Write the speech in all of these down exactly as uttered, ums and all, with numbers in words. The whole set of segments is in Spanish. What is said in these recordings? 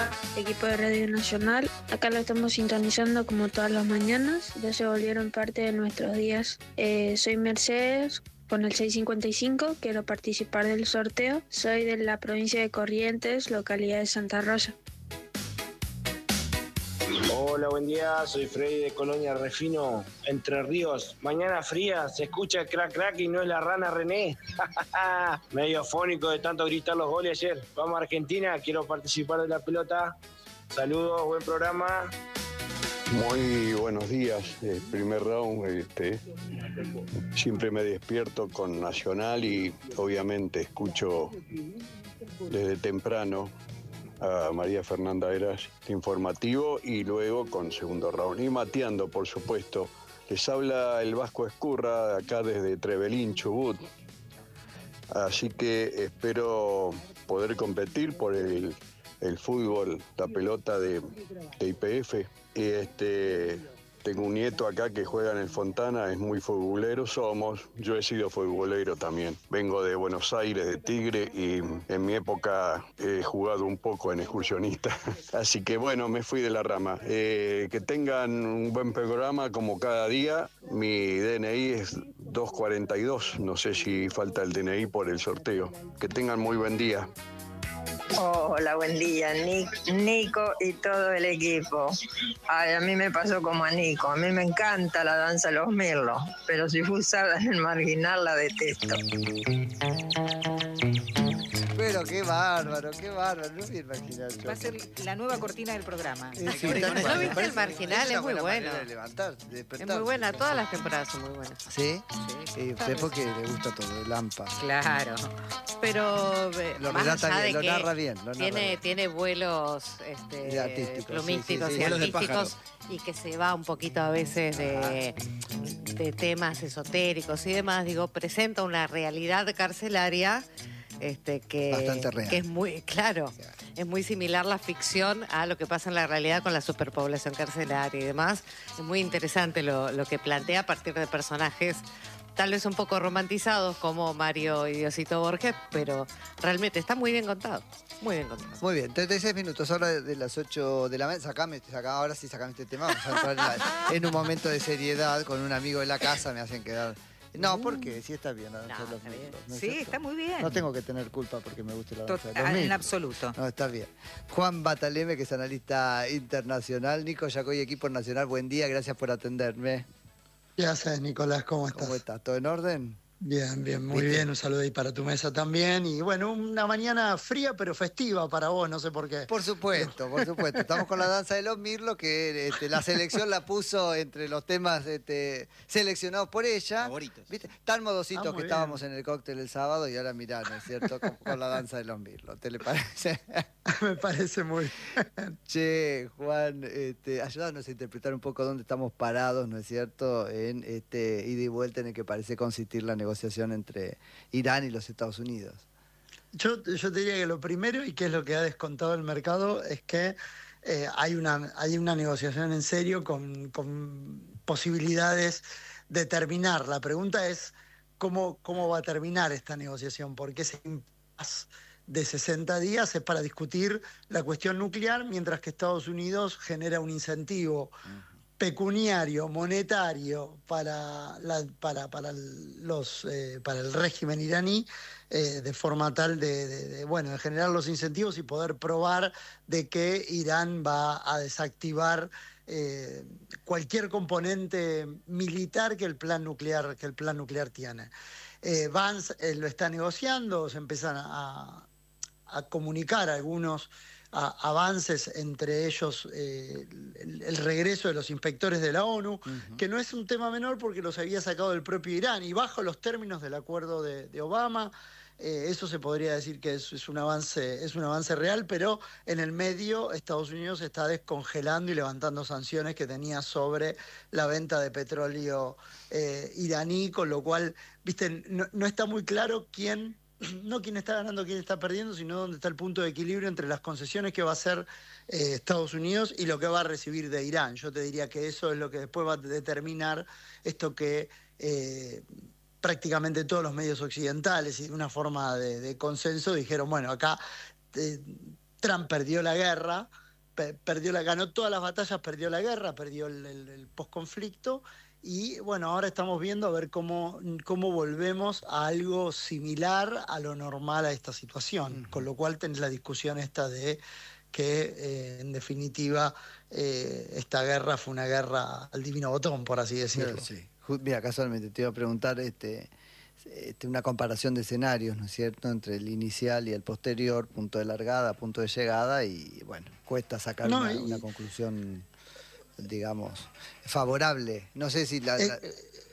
Hola, equipo de Radio Nacional. Acá lo estamos sintonizando como todas las mañanas. Ya se volvieron parte de nuestros días. Eh, soy Mercedes, con el seiscientos cincuenta y cinco. Quiero participar del sorteo. Soy de la provincia de Corrientes, localidad de Santa Rosa. Hola, buen día, soy Freddy de Colonia Refino, Entre Ríos. Mañana fría, se escucha el crack crack y no es la rana René. Medio afónico de tanto gritar los goles ayer. Vamos a Argentina, quiero participar de la pelota. Saludos, buen programa. Muy buenos días. El primer round, este, siempre me despierto con Nacional y obviamente escucho desde temprano a María Fernanda Eras, informativo, y luego con segundo round. Y mateando, por supuesto. Les habla el Vasco Escurra, acá desde Trevelín, Chubut. Así que espero poder competir por el, el fútbol, la pelota de, de I P F. Y este, tengo un nieto acá que juega en el Fontana, es muy futbolero, somos. Yo he sido futbolero también. Vengo de Buenos Aires, de Tigre, y en mi época he jugado un poco en excursionista. Así que bueno, me fui de la rama. Eh, que tengan un buen programa como cada día. Mi D N I es dos cuarenta y dos. No sé si falta el D N I por el sorteo. Que tengan muy buen día. Hola, buen día, Nico y todo el equipo. Ay, a mí me pasó como a Nico. A mí me encanta la danza de los mirlos, pero si fue usada en el marginal la detesto. Pero qué bárbaro, qué bárbaro, no me imaginar. Va a ser la nueva cortina del programa. Sí, sí, ¿No viste el marginal? Es muy bueno. De levantar, de es muy buena, todas las temporadas son muy buenas. ¿Sí? Sí, y usted porque le gusta todo, el Lampa. Claro. Pero lo más relata allá bien, de lo que narra bien. Lo narra tiene, bien. tiene vuelos este, artísticos, plumísticos sí, sí, sí. y artísticos, y que se va un poquito a veces de, de temas esotéricos y demás. Digo, presenta una realidad carcelaria Este, que, bastante real. que es muy, claro, claro, es muy similar la ficción a lo que pasa en la realidad con la superpoblación carcelaria y demás. Es muy interesante lo, lo que plantea a partir de personajes tal vez un poco romantizados como Mario y Diosito Borges, pero realmente está muy bien contado. Muy bien contado. Muy bien, treinta y seis minutos, ahora de, de las ocho de la mañana. Sacame, sacame, ahora sí sacame este tema. Vamos a entrar en, la, en un momento de seriedad con un amigo de la casa, me hacen quedar. No, porque sí está bien la danza no, de los está bien. ¿no es Sí, cierto? está muy bien. No tengo que tener culpa porque me guste la danza de los En mismos. absoluto. No, está bien. Juan Bataleme, que es analista internacional. Nico Yacoy, equipo nacional, buen día, gracias por atenderme. ¿Qué haces, Nicolás? ¿Cómo estás? ¿Cómo estás? ¿Todo en orden? Bien, bien, muy ¿Viste? bien. Un saludo ahí para tu mesa también. Y bueno, una mañana fría pero festiva para vos, no sé por qué. Por supuesto, por supuesto. Estamos con la danza de los mirlos, que este, la selección la puso entre los temas este, seleccionados por ella. Favoritos. ¿Viste? Tan modositos Ah, que bien. estábamos en el cóctel el sábado y ahora mirá, ¿no es cierto? Con, con la danza de los mirlos. ¿Te le parece? Me parece muy bien. Che, Juan, este, ayúdanos a interpretar un poco dónde estamos parados, ¿no es cierto? En este ida y vuelta en el que parece consistir la negociación entre Irán y los Estados Unidos. Yo, yo te diría que lo primero, y que es lo que ha descontado el mercado, es que eh, hay, una, hay una negociación en serio con, con posibilidades de terminar. La pregunta es cómo, cómo va a terminar esta negociación, porque ese impasse de sesenta días es para discutir la cuestión nuclear, mientras que Estados Unidos genera un incentivo pecuniario, monetario para, la, para, para, los, eh, para el régimen iraní, eh, de forma tal de, de, de, bueno, de generar los incentivos y poder probar de que Irán va a desactivar eh, cualquier componente militar que el plan nuclear, que el plan nuclear tiene. Eh, Vance eh, lo está negociando, se empiezan a, a comunicar algunos a, avances, entre ellos eh, el, el regreso de los inspectores de la ONU, uh-huh. que no es un tema menor porque los había sacado del propio Irán y bajo los términos del acuerdo de, de Obama. Eh, eso se podría decir que es, es, un avance, es un avance real, pero en el medio Estados Unidos está descongelando y levantando sanciones que tenía sobre la venta de petróleo eh, iraní, con lo cual, viste, no, no está muy claro quién, no quién está ganando, quién está perdiendo, sino dónde está el punto de equilibrio entre las concesiones que va a hacer eh, Estados Unidos y lo que va a recibir de Irán. Yo te diría que eso es lo que después va a determinar esto que Eh, prácticamente todos los medios occidentales y de una forma de, de consenso dijeron, bueno, acá eh, Trump perdió la guerra, pe- perdió la, ganó todas las batallas, perdió la guerra, perdió el, el, el posconflicto, y bueno, ahora estamos viendo a ver cómo, cómo volvemos a algo similar a lo normal a esta situación, uh-huh. Con lo cual tenés la discusión esta de que eh, en definitiva eh, esta guerra fue una guerra al divino botón, por así decirlo. Sí, sí. Mira, casualmente te iba a preguntar este, este, una comparación de escenarios, ¿no es cierto?, entre el inicial y el posterior, punto de largada, punto de llegada, y bueno, cuesta sacar no, una, y... una conclusión, digamos, favorable. No sé si la... Es, la...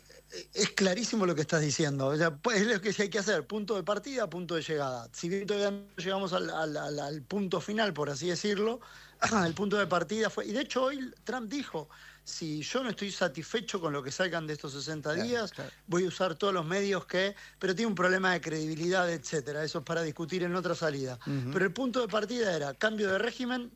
es clarísimo lo que estás diciendo. O sea, pues es lo que hay que hacer, punto de partida, punto de llegada. Si bien todavía no llegamos al, al, al, al punto final, por así decirlo, el punto de partida fue... Y de hecho hoy Trump dijo, si yo no estoy satisfecho con lo que salgan de estos sesenta claro, días, claro. voy a usar todos los medios que... Pero tiene un problema de credibilidad, etcétera. Eso es para discutir en otra salida. Uh-huh. Pero el punto de partida era cambio de régimen...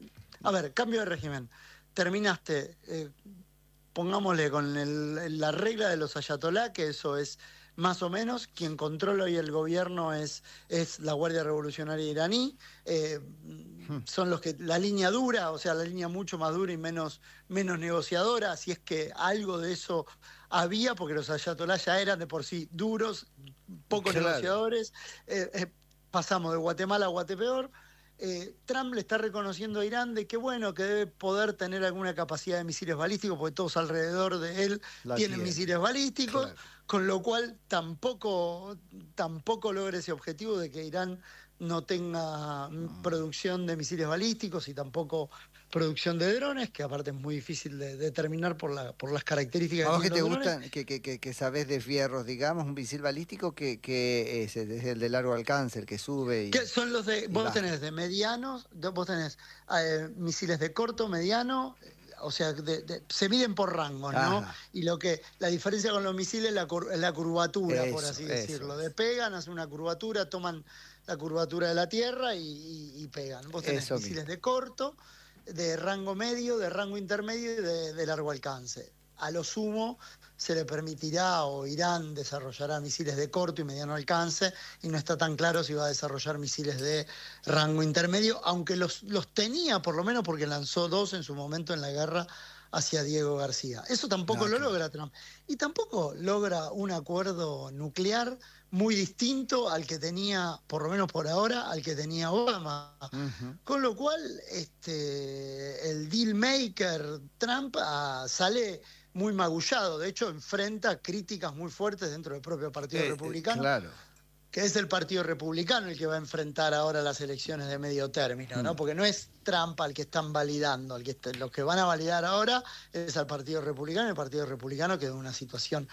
A ver, cambio de régimen. Terminaste... Eh, pongámosle con el, la regla de los ayatolá, que eso es más o menos, quien controla hoy el gobierno es, es la Guardia Revolucionaria iraní, eh, hmm. son los que, la línea dura, o sea, la línea mucho más dura y menos, menos negociadora, si es que algo de eso había, porque los ayatolá ya eran de por sí duros, poco claro. negociadores, eh, eh, pasamos de Guatemala a Guatepeor. Eh, Trump le está reconociendo a Irán de que bueno, que debe poder tener alguna capacidad de misiles balísticos, porque todos alrededor de él La tienen tiene. misiles balísticos, claro. con lo cual tampoco, tampoco logra ese objetivo de que Irán no tenga no. producción de misiles balísticos y tampoco producción de drones, que aparte es muy difícil de determinar por, la, por las características ¿A vos que que te gustan, que, que, que, que sabés de fierros, digamos, un misil balístico que, que es, es el de largo alcance, el que sube y... ¿Qué son los de, vos va. tenés de medianos, vos tenés eh, misiles de corto, mediano, o sea, de, de, se miden por rangos, ¿no? Ajá. Y lo que la diferencia con los misiles es la, cur, la curvatura, eso, por así eso, decirlo. Eso. De pegan, hacen una curvatura, toman la curvatura de la Tierra y, y, y pegan. Vos tenés eso misiles mismo. de corto, de rango medio, de rango intermedio y de, de largo alcance. A lo sumo se le permitirá, o Irán desarrollará misiles de corto y mediano alcance, y no está tan claro si va a desarrollar misiles de rango intermedio, aunque los, los tenía por lo menos porque lanzó dos en su momento en la guerra hacia Diego García. Eso tampoco no, lo claro. logra Trump. Y tampoco logra un acuerdo nuclear muy distinto al que tenía, por lo menos por ahora, al que tenía Obama. Uh-huh. Con lo cual, este, el deal maker Trump ah, sale muy magullado. De hecho, enfrenta críticas muy fuertes dentro del propio Partido eh, Republicano. Eh, claro. Que es el Partido Republicano el que va a enfrentar ahora las elecciones de medio término, ¿no? Porque no es Trump al que están validando, al que est- los que van a validar ahora es al Partido Republicano, el Partido Republicano quedó en una situación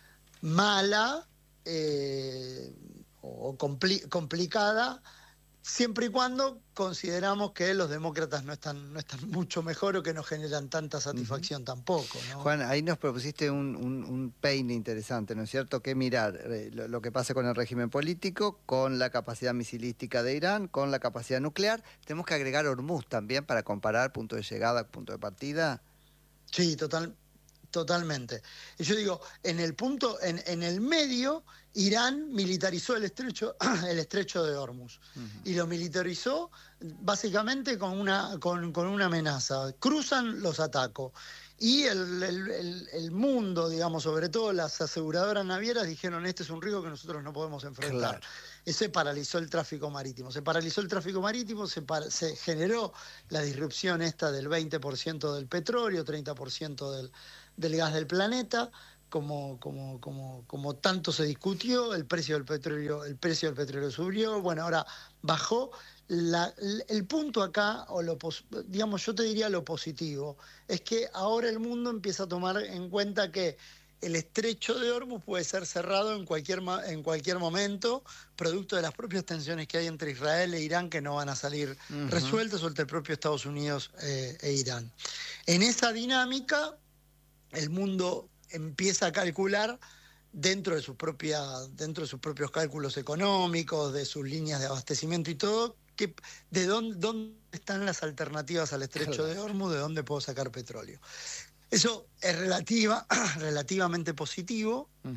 mala eh, o compli- complicada, siempre y cuando consideramos que los demócratas no están, no están mucho mejor o que no generan tanta satisfacción uh-huh. tampoco, ¿no? Juan, ahí nos propusiste un, un, un peine interesante, ¿no es cierto? Que mirar eh, lo, lo que pasa con el régimen político, con la capacidad misilística de Irán, con la capacidad nuclear. Tenemos que agregar Hormuz también para comparar punto de llegada, punto de partida. Sí, total, totalmente. Y yo digo, en el punto, en, en el medio, Irán militarizó el estrecho, el estrecho de Hormuz. Uh-huh. Y lo militarizó básicamente con una, con, con una amenaza. Cruzan, los ataco. Y el, el, el, el mundo, digamos, sobre todo las aseguradoras navieras, dijeron, este es un riesgo que nosotros no podemos enfrentar. Claro. Se paralizó el tráfico marítimo. Se paralizó el tráfico marítimo, se, par- se generó la disrupción esta del veinte por ciento del petróleo, treinta por ciento del, del gas del planeta. Como, como, como, como tanto se discutió, el precio del petróleo, el precio del petróleo subió, bueno, ahora bajó. La, el punto acá, o lo digamos, yo te diría lo positivo, es que ahora el mundo empieza a tomar en cuenta que el estrecho de Hormuz puede ser cerrado en cualquier, en cualquier momento, producto de las propias tensiones que hay entre Israel e Irán, que no van a salir uh-huh. resueltas, o entre el propio Estados Unidos eh, e Irán. En esa dinámica, el mundo empieza a calcular dentro de su propia, dentro de sus propios cálculos económicos, de sus líneas de abastecimiento y todo, que, de dónde, dónde están las alternativas al estrecho de Hormuz, de dónde puedo sacar petróleo. Eso es relativa, relativamente positivo. Uh-huh.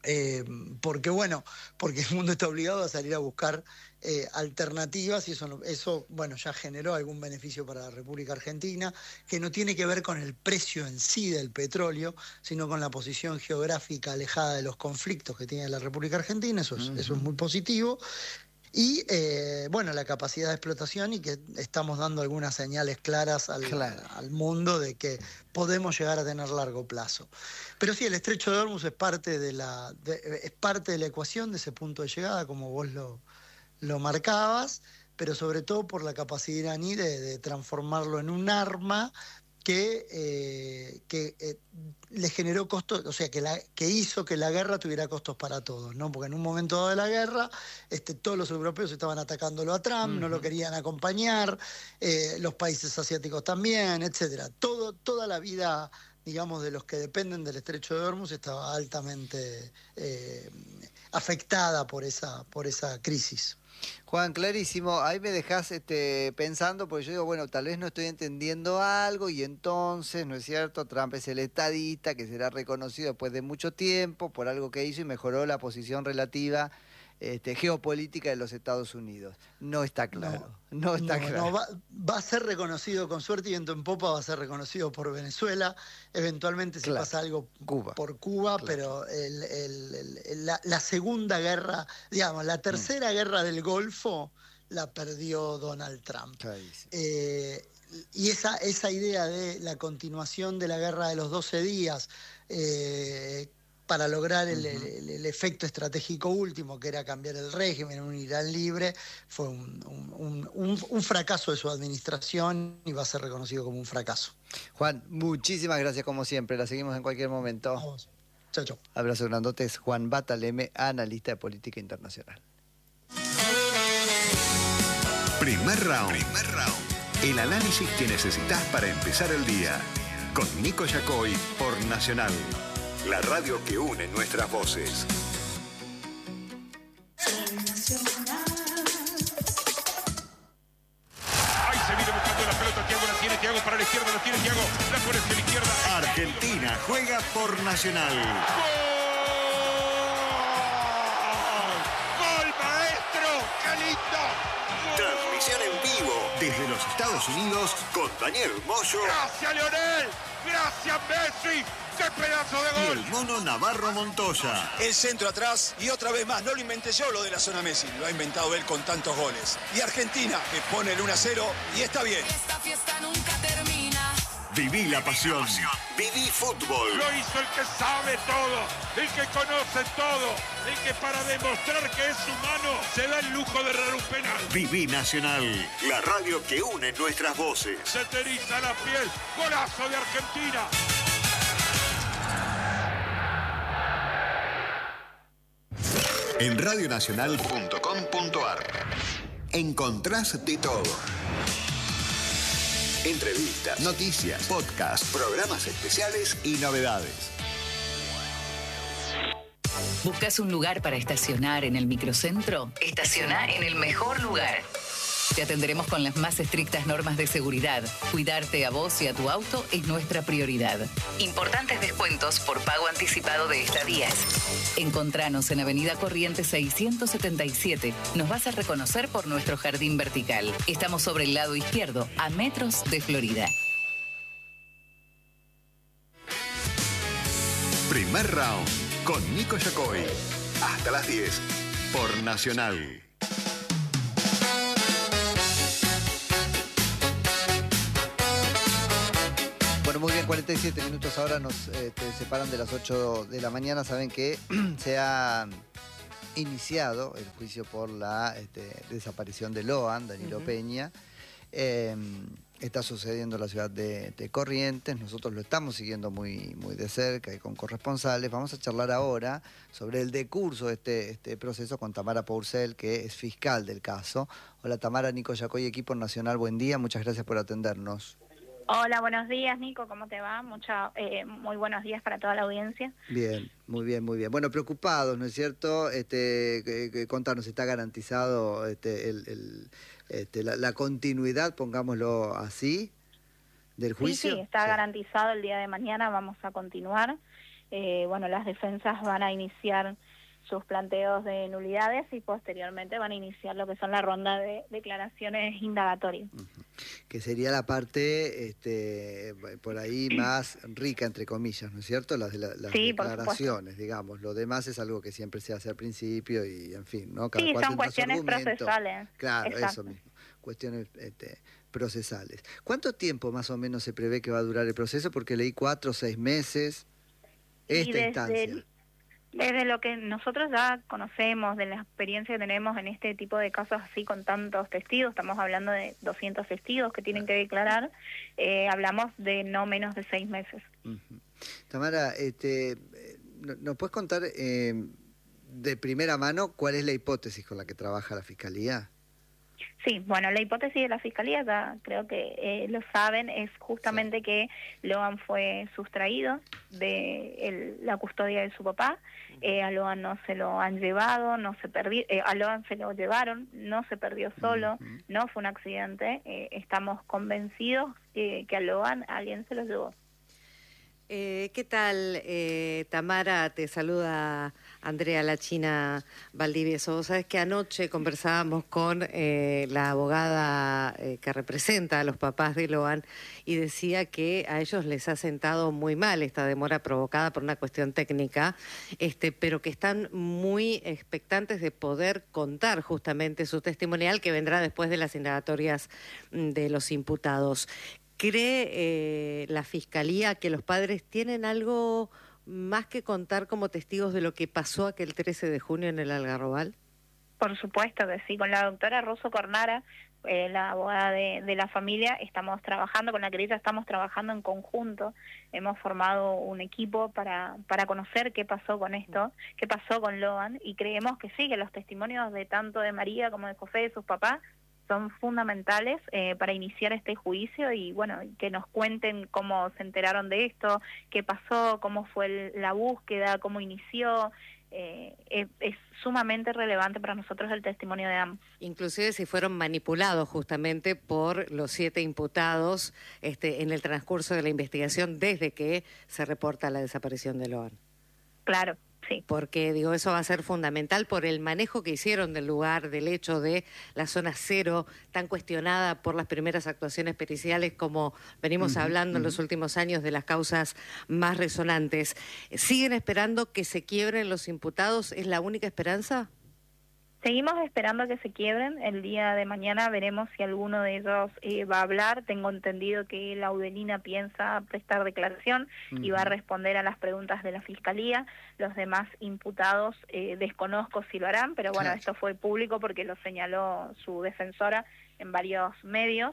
Eh, porque bueno, porque el mundo está obligado a salir a buscar eh, alternativas y eso, no- eso, bueno, ya generó algún beneficio para la República Argentina, que no tiene que ver con el precio en sí del petróleo, sino con la posición geográfica alejada de los conflictos que tiene la República Argentina, eso es, eso es muy positivo. Y eh, bueno, la capacidad de explotación y que estamos dando algunas señales claras al, Claro. al mundo de que podemos llegar a tener largo plazo. Pero sí, el estrecho de Hormuz es parte de la, de- es parte de la ecuación de ese punto de llegada, como vos lo, lo marcabas, pero sobre todo por la capacidad iraní de, de transformarlo en un arma que, eh, que eh, le generó costos, o sea, que, la, que hizo que la guerra tuviera costos para todos, ¿no? Porque en un momento dado de la guerra, este, todos los europeos estaban atacándolo a Trump, uh-huh. no lo querían acompañar, eh, los países asiáticos también, etcétera. Todo, toda la vida, digamos, de los que dependen del estrecho de Hormuz estaba altamente eh, afectada por esa, por esa crisis. Juan, clarísimo, ahí me dejás este, pensando, porque yo digo, bueno, tal vez no estoy entendiendo algo y entonces, ¿no es cierto? Trump es el estadista que será reconocido después de mucho tiempo por algo que hizo y mejoró la posición relativa este, geopolítica de los Estados Unidos. No está claro, no, no está no, claro. No, va, va a ser reconocido con suerte y viento en popa, va a ser reconocido por Venezuela, eventualmente si claro. pasa algo Cuba. por Cuba, claro. pero el, el, el, la, la segunda guerra, digamos, la tercera mm. guerra del Golfo la perdió Donald Trump. Eh, y esa, esa idea de la continuación de la guerra de los doce días, eh, para lograr el, uh-huh. el, el efecto estratégico último, que era cambiar el régimen, un Irán libre, fue un, un, un, un fracaso de su administración y va a ser reconocido como un fracaso. Juan, muchísimas gracias como siempre, la seguimos en cualquier momento. Vamos. Chao, chao. Abrazo grandotes, Juan Bataleme, analista de política internacional. Primer round. Primer round. El análisis que necesitas para empezar el día. Con Nico Yacoy por Nacional. La radio que une nuestras voces. Ahí se viene buscando la pelota. Thiago la tiene. Thiago para la izquierda. La tiene Thiago. La pone hacia la izquierda. Argentina juega por Nacional. ¡Gol! ¡Gol, maestro! ¡Qué lindo! Transmisión en vivo desde los Estados Unidos con Daniel Moyo. ¡Gracias, Lionel! ¡Gracias, Messi! ¡Qué pedazo de gol! Y el mono Navarro Montoya. El centro atrás y otra vez más. No lo inventé yo lo de la zona Messi. Lo ha inventado él con tantos goles. Y Argentina, que pone el uno a cero y está bien. Esta fiesta nunca termina. Viví la pasión. Viví fútbol. Lo hizo el que sabe todo. El que conoce todo. El que para demostrar que es humano se da el lujo de errar un penal. Viví Nacional. La radio que une nuestras voces. Se te eriza la piel. Golazo de Argentina. En radio nacional punto com punto a r encontrás de todo. Entrevistas, noticias, podcasts, programas especiales y novedades. ¿Buscas un lugar para estacionar en el microcentro? Estaciona en el mejor lugar. Te atenderemos con las más estrictas normas de seguridad. Cuidarte a vos y a tu auto es nuestra prioridad. Importantes descuentos por pago anticipado de estadías. Encontranos en Avenida Corrientes seiscientos setenta y siete. Nos vas a reconocer por nuestro jardín vertical. Estamos sobre el lado izquierdo, a metros de Florida. Primer round con Nico Yacoy. Hasta las diez por Nacional. Bueno, muy bien, cuarenta y siete minutos ahora nos este, separan de las ocho de la mañana. Saben que se ha iniciado el juicio por la este, desaparición de Loan, Danilo uh-huh. Peña. Eh, está sucediendo en la ciudad de, de Corrientes. Nosotros lo estamos siguiendo muy, muy de cerca y con corresponsales. Vamos a charlar ahora sobre el decurso de este, este proceso con Tamara Pourcel, que es fiscal del caso. Hola Tamara, Nico Yacoy, equipo nacional, buen día. Muchas gracias por atendernos. Hola, buenos días, Nico, ¿cómo te va? Mucha, eh, muy buenos días para toda la audiencia. Bien, muy bien, muy bien. Bueno, preocupados, ¿no es cierto? Este, que, que, contanos, ¿está garantizado este, el, el, este, la, la continuidad, pongámoslo así, del juicio? Sí, sí, está sí. garantizado el día de mañana, vamos a continuar. eh, bueno, las defensas van a iniciar sus planteos de nulidades y posteriormente van a iniciar lo que son la ronda de declaraciones indagatorias. Que sería la parte este, por ahí más rica, entre comillas, ¿no es cierto? Las, de la, las sí, declaraciones, digamos. Lo demás es algo que siempre se hace al principio y, en fin, ¿no? Cada sí, cual son cuestiones procesales. Claro, Exacto. eso mismo, cuestiones este, procesales. ¿Cuánto tiempo más o menos se prevé que va a durar el proceso? Porque leí cuatro o seis meses esta desde instancia. El... Desde lo que nosotros ya conocemos, de la experiencia que tenemos en este tipo de casos así con tantos testigos, estamos hablando de doscientos testigos que tienen que declarar, eh, hablamos de no menos de seis meses. Uh-huh. Tamara, este, ¿nos puedes contar eh, de primera mano cuál es la hipótesis con la que trabaja la Fiscalía? Sí, bueno, la hipótesis de la Fiscalía, ya creo que eh, lo saben, es justamente sí. que Loan fue sustraído de el, la custodia de su papá, uh-huh. eh, a Loan no se lo han llevado, no se perdió, eh, a Loan se lo llevaron, no se perdió solo, uh-huh. no fue un accidente, eh, estamos convencidos que, que a Loan alguien se lo llevó. Eh, ¿Qué tal, eh, Tamara? Te saluda Andrea La China Valdivieso. Vos sabés que anoche conversábamos con eh, la abogada eh, que representa a los papás de Loan y decía que a ellos les ha sentado muy mal esta demora provocada por una cuestión técnica, este, pero que están muy expectantes de poder contar justamente su testimonial que vendrá después de las indagatorias de los imputados. ¿Cree eh, la Fiscalía que los padres tienen algo más que contar como testigos de lo que pasó aquel trece de junio en el Algarrobal? Por supuesto que sí. Con la doctora Rosso Cornara, eh, la abogada de, de la familia, estamos trabajando, con la querella estamos trabajando en conjunto. Hemos formado un equipo para, para conocer qué pasó con esto, qué pasó con Loan, y creemos que sí, que los testimonios de tanto de María como de José, de sus papás, son fundamentales eh, para iniciar este juicio y bueno, que nos cuenten cómo se enteraron de esto, qué pasó, cómo fue el, la búsqueda, cómo inició. Eh, es, es sumamente relevante para nosotros el testimonio de ambos. Inclusive si fueron manipulados justamente por los siete imputados este, en el transcurso de la investigación desde que se reporta la desaparición de Loan. Claro. Sí. Porque, digo, eso va a ser fundamental por el manejo que hicieron del lugar, del hecho de la zona cero, tan cuestionada por las primeras actuaciones periciales, como venimos uh-huh, hablando uh-huh. en los últimos años de las causas más resonantes. ¿Siguen esperando que se quiebren los imputados? ¿Es la única esperanza? Seguimos esperando que se quiebren. El día de mañana veremos si alguno de ellos eh, va a hablar. Tengo entendido que Laudelina piensa prestar declaración uh-huh. y va a responder a las preguntas de la Fiscalía. Los demás imputados eh, desconozco si lo harán, pero bueno, claro. esto fue público porque lo señaló su defensora en varios medios.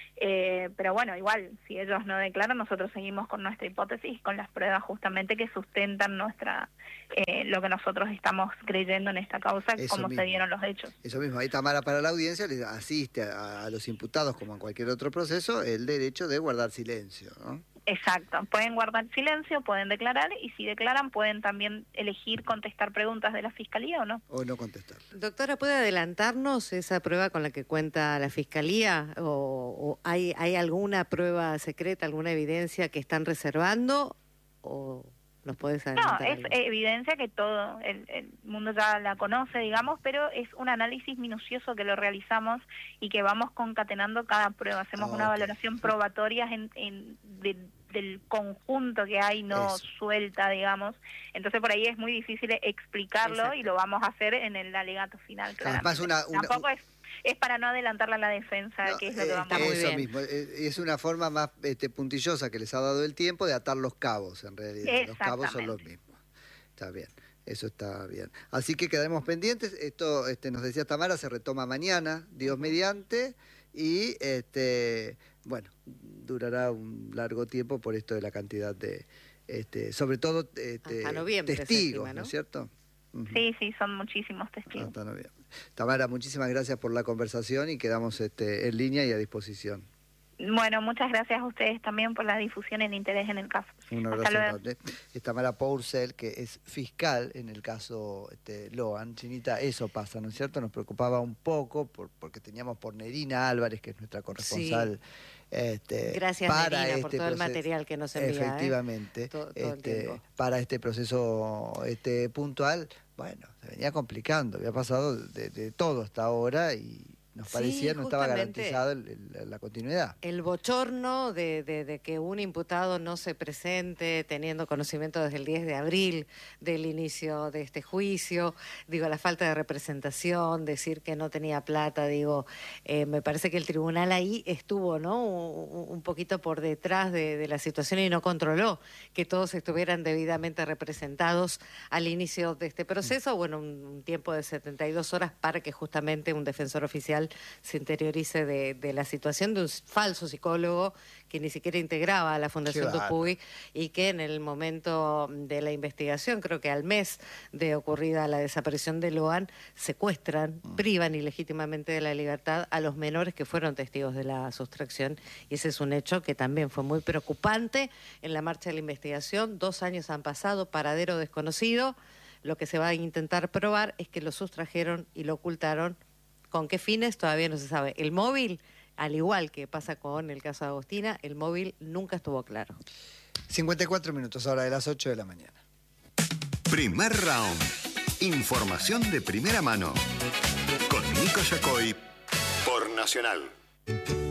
Eh, pero bueno, igual, si ellos no declaran, nosotros seguimos con nuestra hipótesis, con las pruebas justamente que sustentan nuestra eh, lo que nosotros estamos creyendo en esta causa, Eso cómo mismo. se dieron los hechos. Eso mismo, ahí Tamara, para la audiencia les asiste a, a los imputados, como en cualquier otro proceso, el derecho de guardar silencio, ¿no? Exacto, pueden guardar silencio, pueden declarar, y si declaran pueden también elegir contestar preguntas de la Fiscalía o no. O no contestar. Doctora, ¿puede adelantarnos esa prueba con la que cuenta la Fiscalía? ¿O, o hay, hay alguna prueba secreta, alguna evidencia que están reservando? ¿O nos puedes adelantar? No, es algo? evidencia que todo el, el mundo ya la conoce, digamos, pero es un análisis minucioso que lo realizamos y que vamos concatenando cada prueba. Hacemos Ah, una okay. valoración probatoria en, en, de, del conjunto que hay, no Eso. suelta, digamos. Entonces por ahí es muy difícil explicarlo. Exacto. Y lo vamos a hacer en el alegato final. Además, una, una, Tampoco es, es para no adelantarla a la defensa, no, que es lo que vamos eh, a hacer. Eso mismo, es una forma más este, puntillosa que les ha dado el tiempo de atar los cabos, en realidad. Los cabos son los mismos. Está bien. Eso está bien. Así que quedaremos pendientes. Esto, este, nos decía Tamara, se retoma mañana, Dios mediante, y este, bueno, durará un largo tiempo por esto de la cantidad de, este, sobre todo este, noviembre, testigos, estima, ¿no? ¿no es cierto? Uh-huh. Sí, sí, son muchísimos testigos. Hasta noviembre. Tamara, muchísimas gracias por la conversación y quedamos este, en línea y a disposición. Bueno, muchas gracias a ustedes también por la difusión y el interés en el caso. Un abrazo enorme. Está Mara Pourcel, que es fiscal en el caso este, Loan. Chinita, eso pasa, ¿no es cierto? Nos preocupaba un poco por, porque teníamos por Nerina Álvarez, que es nuestra corresponsal. Sí. Este, Gracias, para Nerina, este por todo proceso, el material que nos envía. Efectivamente. ¿eh? todo, todo este, para este proceso este, puntual, bueno, se venía complicando. Había pasado de, de todo hasta ahora y nos parecía sí, no estaba garantizada el, el, la continuidad. El bochorno de, de, de que un imputado no se presente teniendo conocimiento desde el diez de abril del inicio de este juicio, digo, la falta de representación, decir que no tenía plata, digo, eh, me parece que el tribunal ahí estuvo, ¿no?, un, un poquito por detrás de, de la situación y no controló que todos estuvieran debidamente representados al inicio de este proceso, bueno, un, un tiempo de setenta y dos horas para que justamente un defensor oficial se interiorice de, de la situación de un falso psicólogo que ni siquiera integraba a la Fundación Dupuy y que en el momento de la investigación, creo que al mes de ocurrida la desaparición de Loan, secuestran, mm. privan ilegítimamente de la libertad a los menores que fueron testigos de la sustracción, y ese es un hecho que también fue muy preocupante en la marcha de la investigación. Dos años han pasado, paradero desconocido. Lo que se va a intentar probar es que lo sustrajeron y lo ocultaron. ¿Con qué fines? Todavía no se sabe. El móvil, al igual que pasa con el caso de Agostina, el móvil nunca estuvo claro. cincuenta y cuatro minutos, ahora de las ocho de la mañana. Primer round. Información de primera mano. Con Nico Yacoy por Nacional.